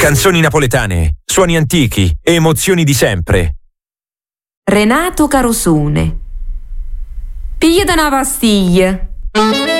Canzoni napoletane, suoni antichi, emozioni di sempre. Renato Carosone. Pigliate una pastiglia.